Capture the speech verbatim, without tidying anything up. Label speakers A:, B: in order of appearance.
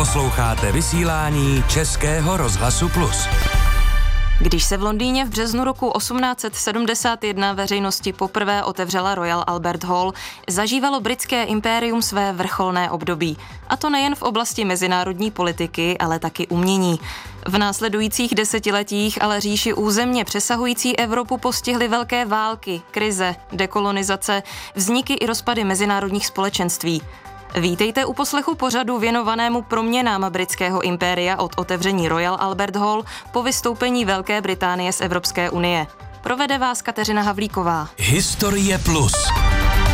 A: Posloucháte vysílání Českého rozhlasu Plus.
B: Když se v Londýně v březnu roku osmnáct set sedmdesát jedna veřejnosti poprvé otevřela Royal Albert Hall, zažívalo britské impérium své vrcholné období. A to nejen v oblasti mezinárodní politiky, ale taky umění. V následujících desetiletích ale říši územně přesahující Evropu postihly velké války, krize, dekolonizace, vzniky i rozpady mezinárodních společenství. Vítejte u poslechu pořadu věnovanému proměnám britského impéria od otevření Royal Albert Hall po vystoupení Velké Británie z Evropské unie. Provede vás Kateřina Havlíková.
A: Historie Plus.